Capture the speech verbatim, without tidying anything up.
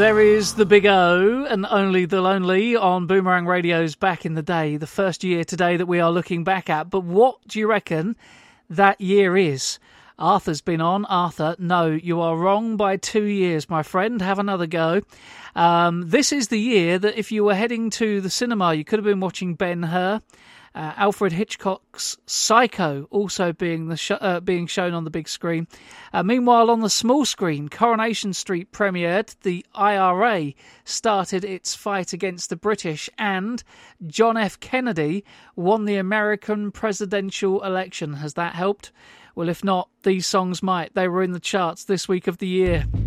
There is the Big O and Only the Lonely on Boomerang Radio's Back in the Day, the first year today that we are looking back at. But what do you reckon that year is? Arthur's been on. Arthur, no, you are wrong by two years, my friend. Have another go. Um, this is the year that if you were heading to the cinema, you could have been watching Ben-Hur. Uh, Alfred Hitchcock's Psycho also being the sh- uh, being shown on the big screen. Uh, meanwhile, on the small screen, Coronation Street premiered, the I R A started its fight against the British, and John F. Kennedy won the American presidential election. Has that helped? Well, if not, these songs might. They were in the charts this week of the year.